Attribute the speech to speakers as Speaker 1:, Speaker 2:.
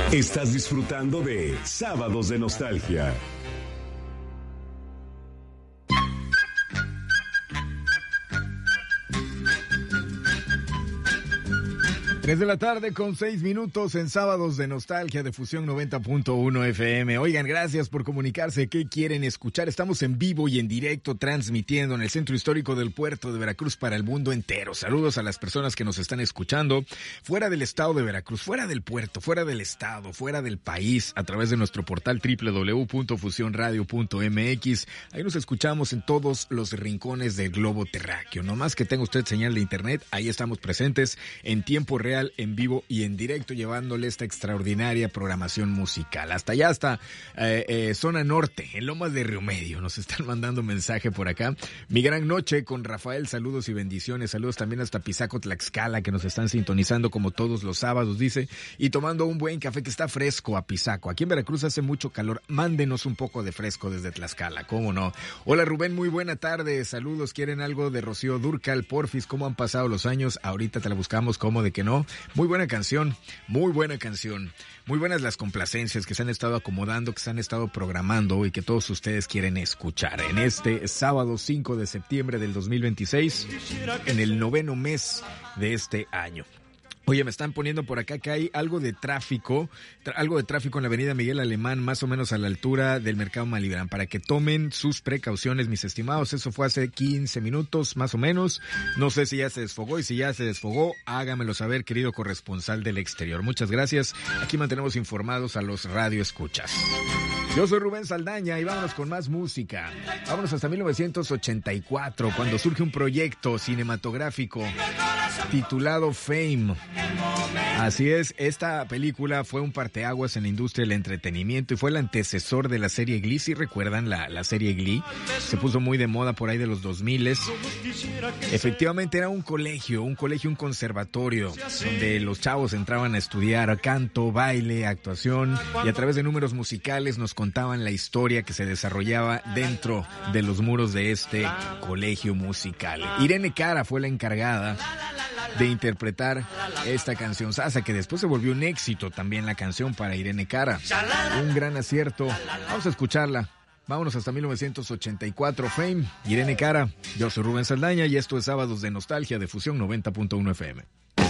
Speaker 1: Estás disfrutando de Sábados de Nostalgia.
Speaker 2: Tres de la tarde con 6 minutos en Sábados de Nostalgia de Fusión 90.1 FM. Oigan, gracias por comunicarse. ¿Qué quieren escuchar? Estamos en vivo y en directo transmitiendo en el Centro Histórico del Puerto de Veracruz para el mundo entero. Saludos a las personas que nos están escuchando fuera del estado de Veracruz, fuera del puerto, fuera del estado, fuera del país, a través de nuestro portal www.fusionradio.mx. Ahí nos escuchamos en todos los rincones del globo terráqueo. No más que tenga usted señal de internet, ahí estamos presentes en tiempo real, en vivo y en directo, llevándole esta extraordinaria programación musical. Hasta allá, hasta zona norte, en Lomas de Río Medio, nos están mandando mensaje por acá. Mi gran noche con Rafael, saludos y bendiciones. Saludos también hasta Pisaco, Tlaxcala, que nos están sintonizando como todos los sábados, dice, y tomando un buen café que está fresco a Pisaco. Aquí en Veracruz hace mucho calor, mándenos un poco de fresco desde Tlaxcala, ¿cómo no? Hola Rubén, muy buena tarde, saludos. ¿Quieren algo de Rocío Dúrcal? Porfis, ¿cómo han pasado los años? Ahorita te la buscamos, ¿cómo de que no? Muy buena canción, muy buena canción. Muy buenas las complacencias que se han estado acomodando, que se han estado programando y que todos ustedes quieren escuchar en este sábado 5 de septiembre del 2026, en el 9º mes de este año. Oye, me están poniendo por acá que hay algo de tráfico en la avenida Miguel Alemán, más o menos a la altura del Mercado Malibrán, para que tomen sus precauciones, mis estimados. Eso fue hace 15 minutos, más o menos. No sé si ya se desfogó, y si ya se desfogó, hágamelo saber, querido corresponsal del exterior. Muchas gracias. Aquí mantenemos informados a los radioescuchas. Yo soy Rubén Saldaña y vámonos con más música. Vámonos hasta 1984, cuando surge un proyecto cinematográfico titulado Fame. Así es, esta película fue un parteaguas en la industria del entretenimiento y fue el antecesor de la serie Glee. ¿Sí recuerdan la serie Glee? Se puso muy de moda por ahí de los 2000. Efectivamente era un conservatorio, donde los chavos entraban a estudiar canto, baile, actuación, y a través de números musicales nos contaban la historia que se desarrollaba dentro de los muros de este colegio musical. Irene Cara fue la encargada de interpretar esta canción sasa, que después se volvió un éxito también la canción para Irene Cara. Un gran acierto. Vamos a escucharla. Vámonos hasta 1984, Fame, Irene Cara. Yo soy Rubén Saldaña y esto es Sábados de Nostalgia de Fusión 90.1 FM.